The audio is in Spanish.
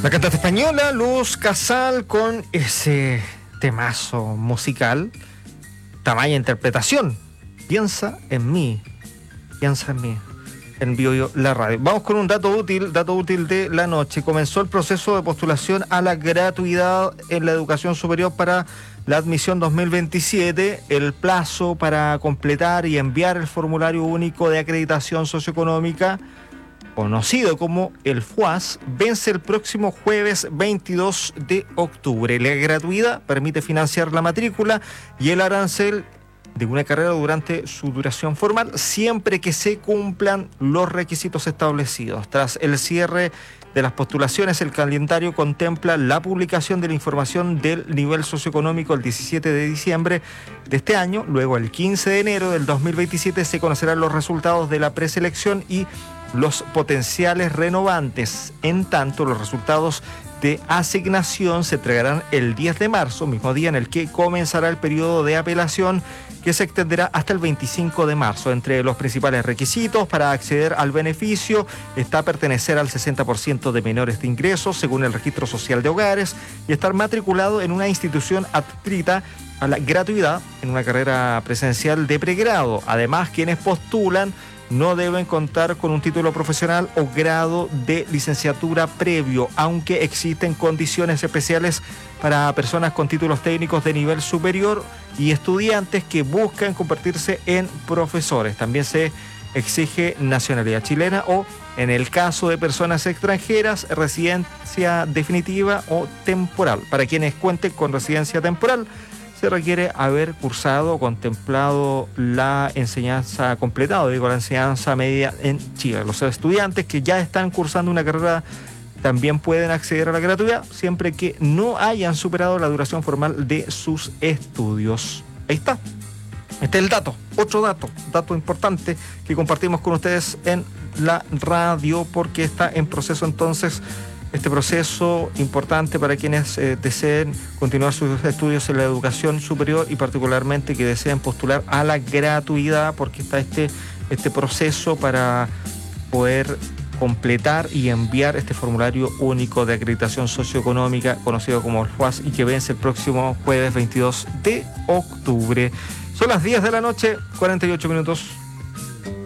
La cantante española Luz Casal con ese temazo musical, tamaña interpretación. Piensa en mí, en Bio la radio. Vamos con un dato útil de la noche. Comenzó el proceso de postulación a la gratuidad en la educación superior para la admisión 2027. El plazo para completar y enviar el formulario único de acreditación socioeconómica, conocido como el FUAS, vence el próximo jueves 22 de octubre. La gratuidad permite financiar la matrícula y el arancel de una carrera durante su duración formal, siempre que se cumplan los requisitos establecidos. Tras el cierre de las postulaciones, el calendario contempla la publicación de la información del nivel socioeconómico el 17 de diciembre de este año. Luego, el 15 de enero del 2027, se conocerán los resultados de la preselección y los potenciales renovantes. En tanto, los resultados de asignación se entregarán el 10 de marzo, mismo día en el que comenzará el periodo de apelación, que se extenderá hasta el 25 de marzo. Entre los principales requisitos para acceder al beneficio está pertenecer al 60% de menores de ingresos, según el Registro Social de Hogares, y estar matriculado en una institución adscrita a la gratuidad en una carrera presencial de pregrado. Además, quienes postulan no deben contar con un título profesional o grado de licenciatura previo, aunque existen condiciones especiales para personas con títulos técnicos de nivel superior y estudiantes que buscan convertirse en profesores. También se exige nacionalidad chilena o, en el caso de personas extranjeras, residencia definitiva o temporal. Para quienes cuenten con residencia temporal, se requiere haber cursado o contemplado la enseñanza, la enseñanza media en Chile. Los estudiantes que ya están cursando una carrera también pueden acceder a la gratuidad, siempre que no hayan superado la duración formal de sus estudios. Ahí está. Este es el dato, otro dato importante que compartimos con ustedes en la radio, porque está en proceso entonces este proceso importante para quienes deseen continuar sus estudios en la educación superior y particularmente que deseen postular a la gratuidad, porque está este proceso para poder completar y enviar este formulario único de acreditación socioeconómica, conocido como el FUAS, y que vence el próximo jueves 22 de octubre. Son las 10 de la noche, 48 minutos.